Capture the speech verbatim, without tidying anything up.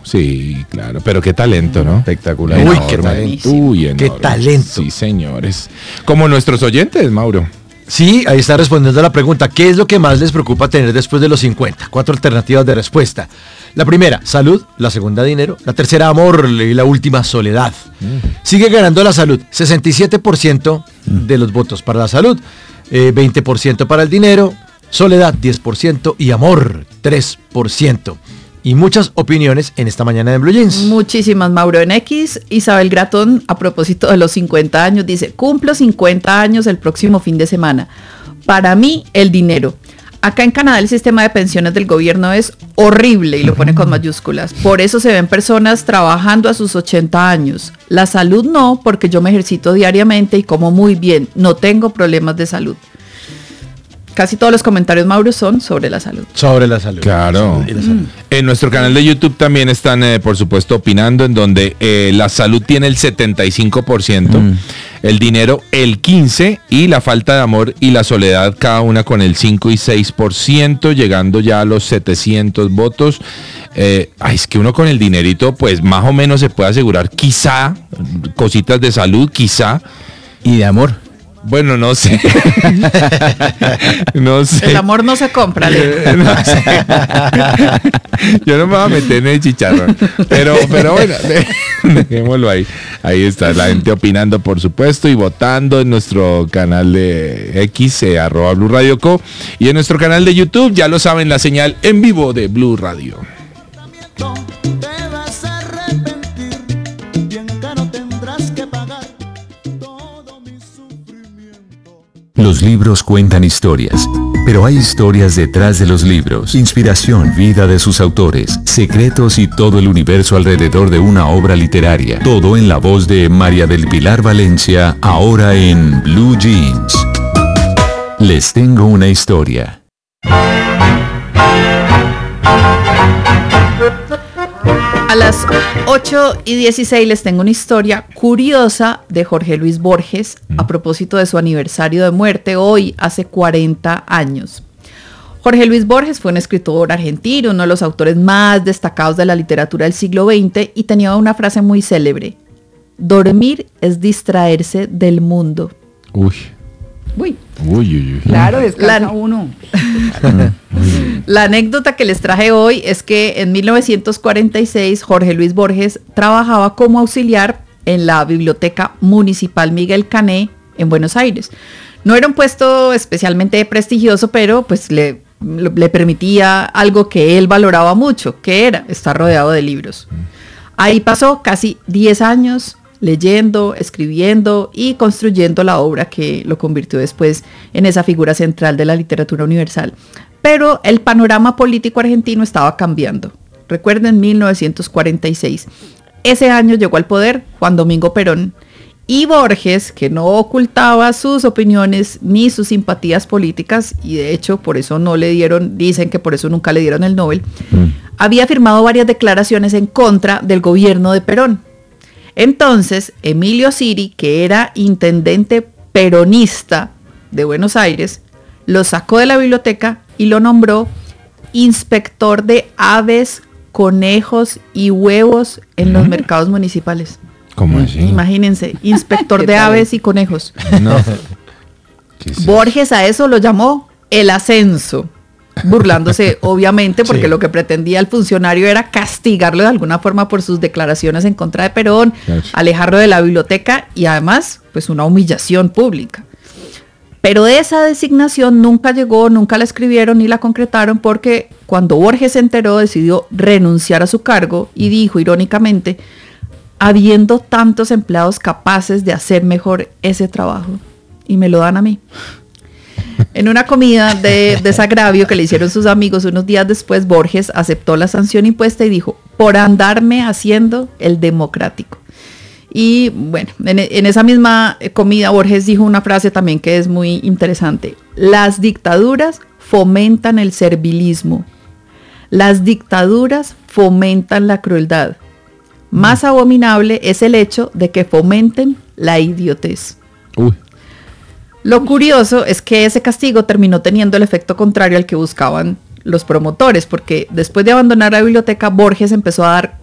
Sí, claro, pero qué talento, ¿no? Espectacular. Uy, Enorme. qué talento. Uy, enorme. Qué talento. Sí, señores. Como nuestros oyentes, Mauro. Sí, ahí está respondiendo a la pregunta, ¿qué es lo que más les preocupa tener después de los cincuenta? Cuatro alternativas de respuesta. La primera, salud. La segunda, dinero. La tercera, amor. Y la última, soledad. Mm. Sigue ganando la salud. sesenta y siete por ciento mm. de los votos para la salud. Eh, veinte por ciento para el dinero. Soledad, diez por ciento. Y amor, tres por ciento. Y muchas opiniones en esta mañana de Blue Jeans. Muchísimas, Mauro. En X, Isabel Gratón, a propósito de los cincuenta años, dice, cumplo cincuenta años el próximo fin de semana. Para mí, el dinero. Acá en Canadá el sistema de pensiones del gobierno es horrible y lo pone con mayúsculas. Por eso se ven personas trabajando a sus ochenta años. La salud no, porque yo me ejercito diariamente y como muy bien. No tengo problemas de salud. Casi todos los comentarios, Mauro, son sobre la salud. Sobre la salud. Claro. Sobre la salud. Mm. En nuestro canal de YouTube también están, eh, por supuesto, opinando, en donde eh, la salud tiene el setenta y cinco por ciento, mm. el dinero el quince por ciento y la falta de amor y la soledad cada una con el cinco y seis por ciento, llegando ya a los setecientos votos. Eh, ay, es que uno con el dinerito, pues más o menos se puede asegurar, quizá, cositas de salud, quizá. Y de amor. Bueno, no sé. No sé. El amor no se compra, Leo. No sé. Yo no me voy a meter en el chicharrón. Pero, pero bueno, dejémoslo ahí. Ahí está la gente opinando, por supuesto, y votando en nuestro canal de X, eh, arroba Blue Radio Co. Y en nuestro canal de YouTube, ya lo saben, la señal en vivo de Blue Radio. Los libros cuentan historias, pero hay historias detrás de los libros. Inspiración, vida de sus autores, secretos y todo el universo alrededor de una obra literaria. Todo en la voz de María del Pilar Valencia, ahora en Blue Jeans. Les tengo una historia. A las ocho y dieciséis les tengo una historia curiosa de Jorge Luis Borges a propósito de su aniversario de muerte hoy, hace cuarenta años. Jorge Luis Borges fue un escritor argentino, uno de los autores más destacados de la literatura del siglo veinte y tenía una frase muy célebre: dormir es distraerse del mundo. Uy. Uy. Uy, uy, uy. Claro, descansa la, uno. La anécdota que les traje hoy es que en mil novecientos cuarenta y seis Jorge Luis Borges trabajaba como auxiliar en la Biblioteca Municipal Miguel Cané en Buenos Aires. No era un puesto especialmente prestigioso, pero pues le, le permitía algo que él valoraba mucho, que era estar rodeado de libros. Ahí pasó casi diez años leyendo, escribiendo y construyendo la obra que lo convirtió después en esa figura central de la literatura universal. Pero el panorama político argentino estaba cambiando. Recuerden, mil novecientos cuarenta y seis. Ese año llegó al poder Juan Domingo Perón y Borges, que no ocultaba sus opiniones ni sus simpatías políticas, y de hecho por eso no le dieron, dicen que por eso nunca le dieron el Nobel, mm. había firmado varias declaraciones en contra del gobierno de Perón. Entonces, Emilio Siri, que era intendente peronista de Buenos Aires, lo sacó de la biblioteca y lo nombró inspector de aves, conejos y huevos en los mercados municipales. ¿Cómo así? Imagínense, inspector de aves y conejos. No. Borges a eso lo llamó el ascenso, burlándose obviamente porque sí. Lo que pretendía el funcionario era castigarlo de alguna forma por sus declaraciones en contra de Perón, claro. Alejarlo de la biblioteca y además pues una humillación pública. Pero esa designación nunca llegó, nunca la escribieron ni la concretaron, porque cuando Borges se enteró decidió renunciar a su cargo y dijo irónicamente: habiendo tantos empleados capaces de hacer mejor ese trabajo y me lo dan a mí. En una comida de desagravio que le hicieron sus amigos unos días después, Borges aceptó la sanción impuesta y dijo: por andarme haciendo el democrático. Y bueno, en, en esa misma comida Borges dijo una frase también que es muy interesante: las dictaduras fomentan el servilismo, las dictaduras fomentan la crueldad, más abominable es el hecho de que fomenten la idiotez. Uy. Lo curioso es que ese castigo terminó teniendo el efecto contrario al que buscaban los promotores, porque después de abandonar la biblioteca, Borges empezó a dar